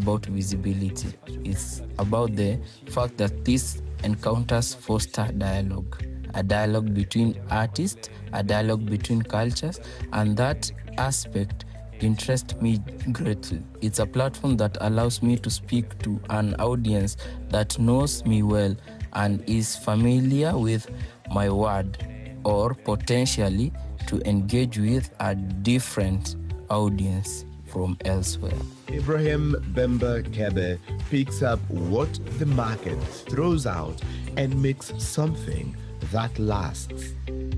about visibility. It's about the fact that these encounters foster dialogue. A dialogue between artists, a dialogue between cultures, and that aspect interests me greatly. It's a platform that allows me to speak to an audience that knows me well and is familiar with my word, or potentially to engage with a different audience from elsewhere. Ibrahim Bemba Kebe picks up what the market throws out and makes something that lasts.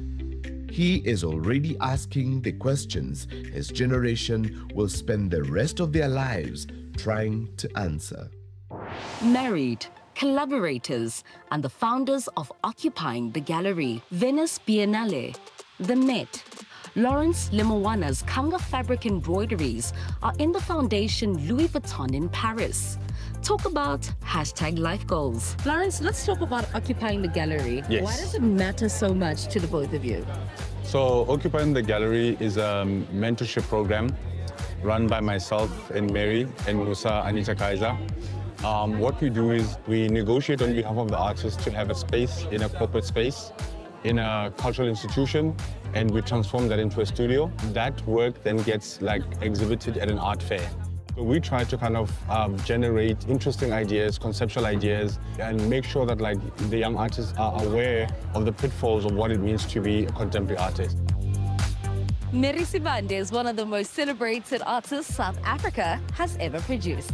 He is already asking the questions his generation will spend the rest of their lives trying to answer. Married, collaborators, and the founders of Occupying the Gallery, Venice Biennale, the Met, Lawrence Limowana's Kanga fabric embroideries are in the foundation Louis Vuitton in Paris. Talk about #life goals. Lawrence, let's talk about Occupying the Gallery. Yes. Why does it matter so much to the both of you? So Occupying the Gallery is a mentorship program run by myself and Mary and Musa Anita Kaiser. What we do is we negotiate on behalf of the artists to have a space in a corporate space, in a cultural institution, and we transform that into a studio. That work then gets exhibited at an art fair. So we try to kind of generate interesting ideas, conceptual ideas, and make sure that the young artists are aware of the pitfalls of what it means to be a contemporary artist. Mary Sibande is one of the most celebrated artists South Africa has ever produced.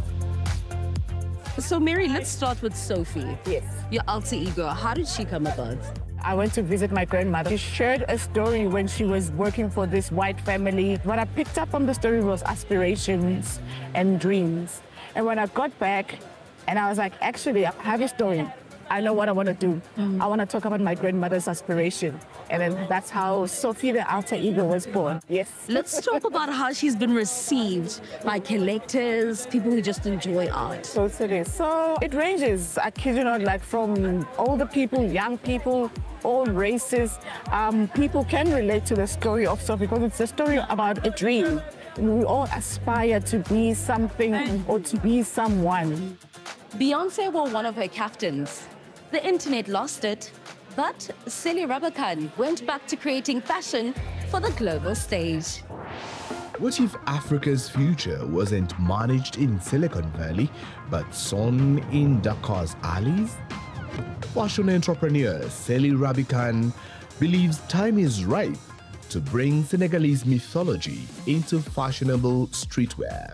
So Mary, let's start with Sophie. Yes. Your alter ego. How did she come about? I went to visit my grandmother. She shared a story when she was working for this white family. What I picked up from the story was aspirations and dreams. And when I got back, and I was like, actually, I have a story. I know what I want to do. I want to talk about my grandmother's aspiration. And then that's how Sophie, the alter ego, was born. Yes. Let's talk about how she's been received by collectors, people who just enjoy art. Totally. So it ranges, I kid you not, from older people, young people, all races. People can relate to the story of Sophie because it's a story about a dream. We all aspire to be something or to be someone. Beyonce wore one of her kaftans. The internet lost it, but Celly Rabakan went back to creating fashion for the global stage. What if Africa's future wasn't managed in Silicon Valley, but sown in Dakar's alleys? Fashion entrepreneur Celly Rabakan believes time is ripe to bring Senegalese mythology into fashionable streetwear.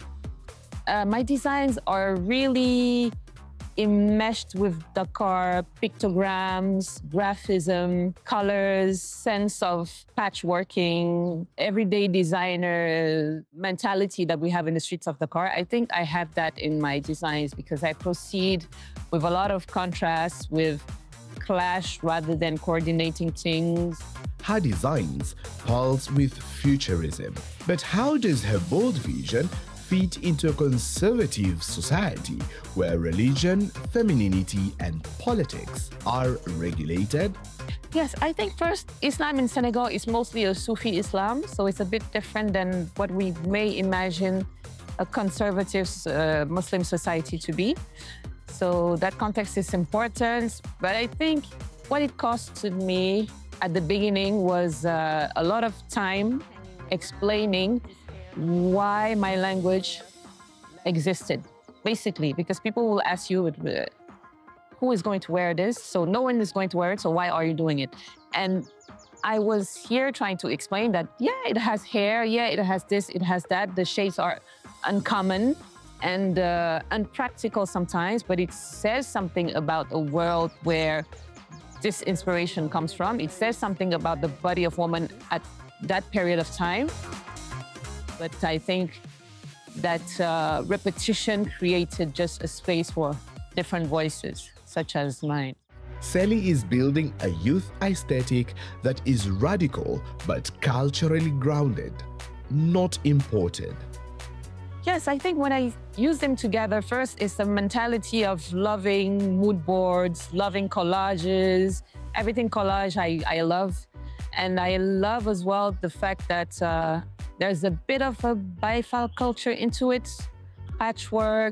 My designs are really enmeshed with Dakar pictograms, graphism, colors, sense of patchworking, everyday designer mentality that we have in the streets of Dakar. I think I have that in my designs because I proceed with a lot of contrast, with clash rather than coordinating things. Her designs pulse with futurism. But how does her bold vision fit into a conservative society where religion, femininity, and politics are regulated? Yes, I think first, Islam in Senegal is mostly a Sufi Islam, so it's a bit different than what we may imagine a conservative Muslim society to be. So that context is important, but I think what it costed me at the beginning was a lot of time explaining why my language existed, basically, because people will ask you, who is going to wear this? So no one is going to wear it, so why are you doing it? And I was here trying to explain that, yeah, it has hair, yeah, it has this, it has that. The shapes are uncommon and unpractical sometimes, but it says something about a world where this inspiration comes from. It says something about the body of woman at that period of time. But I think that repetition created just a space for different voices, such as mine. Celly is building a youth aesthetic that is radical but culturally grounded, not imported. Yes, I think when I use them together, first is the mentality of loving mood boards, loving collages. Everything collage I love. And I love as well the fact that there's a bit of a bifal culture into it. Patchwork,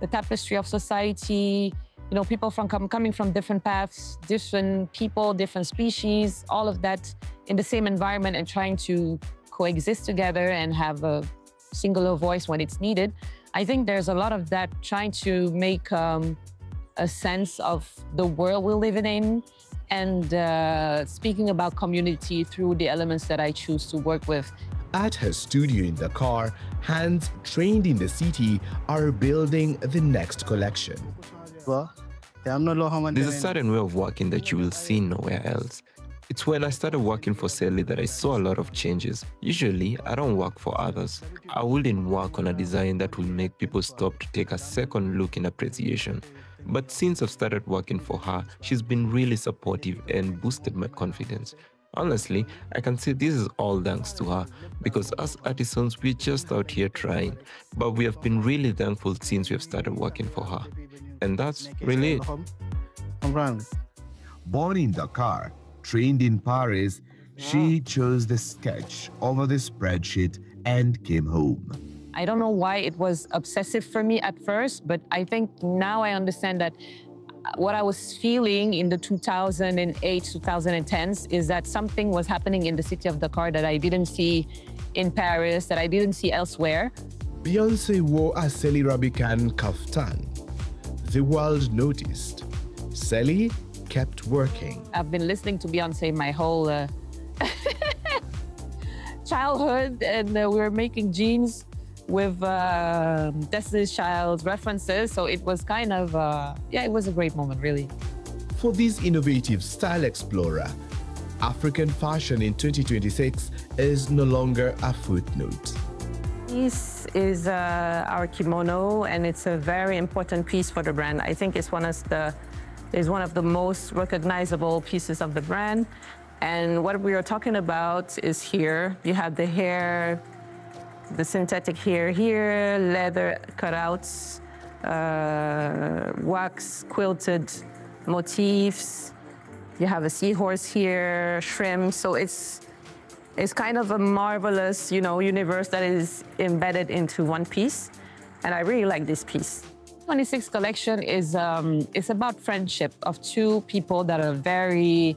the tapestry of society, you know, people coming from different paths, different people, different species, all of that in the same environment and trying to coexist together and have a singular voice when it's needed. I think there's a lot of that, trying to make a sense of the world we're living in, and speaking about community through the elements that I choose to work with. At her studio in Dakar, hands trained in the city are building the next collection. There's a certain way of working that you will see nowhere else. It's when I started working for Selly that I saw a lot of changes. Usually, I don't work for others. I wouldn't work on a design that will make people stop to take a second look in appreciation. But since I've started working for her, she's been really supportive and boosted my confidence. Honestly, I can say this is all thanks to her, because as artisans, we're just out here trying. But we have been really thankful since we have started working for her. And that's really it. Born in Dakar, trained in Paris, she chose the sketch over the spreadsheet and came home. I don't know why it was obsessive for me at first, but I think now I understand that what I was feeling in the 2008, 2010s is that something was happening in the city of Dakar that I didn't see in Paris, that I didn't see elsewhere. Beyoncé wore a Selly Rabican kaftan. The world noticed. Selly kept working. I've been listening to Beyoncé my whole childhood, and we were making jeans with Destiny's Child references. So it was kind of, it was a great moment, really. For this innovative style explorer, African fashion in 2026 is no longer a footnote. This is our kimono, and it's a very important piece for the brand. I think it's one of the most recognizable pieces of the brand. And what we are talking about is here. You have the hair, the synthetic hair here, leather cutouts, wax quilted motifs. You have a seahorse here, shrimp. So it's kind of a marvelous, universe that is embedded into one piece. And I really like this piece. 26 collection is it's about friendship of two people that are very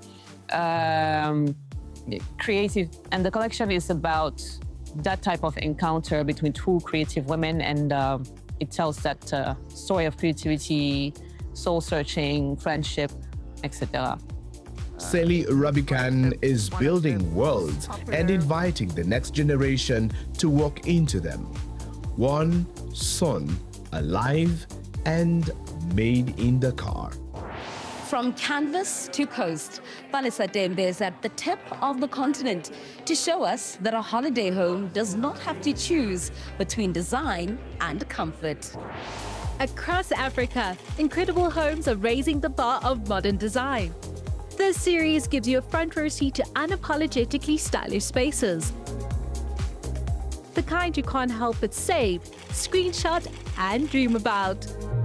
creative. And the collection is about that type of encounter between two creative women, and it tells that story of creativity, soul-searching, friendship, etc. Selly Rabican is building worlds and inviting the next generation to walk into them. One son, alive and made in Dakar. From canvas to coast, Palesa Tembe is at the tip of the continent to show us that a holiday home does not have to choose between design and comfort. Across Africa, incredible homes are raising the bar of modern design. This series gives you a front row seat to unapologetically stylish spaces. The kind you can't help but save, screenshot, and dream about.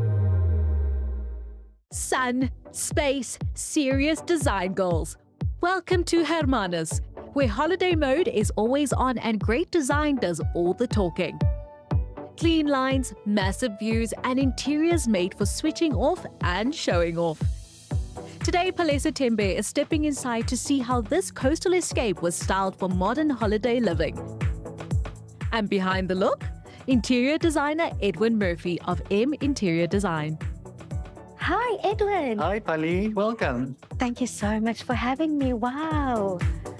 Sun, space, serious design goals. Welcome to Hermanas, where holiday mode is always on and great design does all the talking. Clean lines, massive views, and interiors made for switching off and showing off. Today, Palesa Tembe is stepping inside to see how this coastal escape was styled for modern holiday living. And behind the look, interior designer Edwin Murphy of M Interior Design. Hi, Edwin. Hi, Pali. Welcome. Thank you so much for having me. Wow.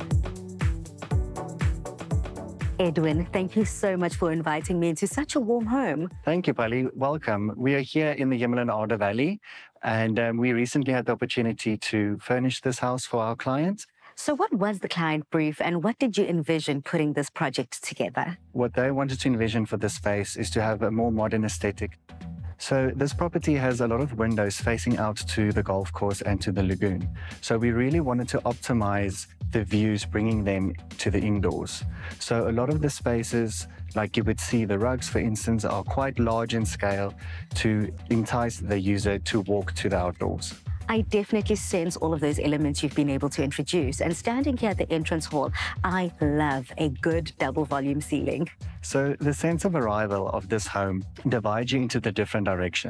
Edwin, thank you so much for inviting me into such a warm home. Thank you, Pali. Welcome. We are here in the Yamuna Order Valley, and we recently had the opportunity to furnish this house for our clients. So what was the client brief, and what did you envision putting this project together? What they wanted to envision for this space is to have a more modern aesthetic. So this property has a lot of windows facing out to the golf course and to the lagoon. So we really wanted to optimize the views, bringing them to the indoors. So a lot of the spaces, like you would see the rugs, for instance, are quite large in scale to entice the user to walk to the outdoors. I definitely sense all of those elements you've been able to introduce. And standing here at the entrance hall, I love a good double volume ceiling. So the sense of arrival of this home divides you into the different directions.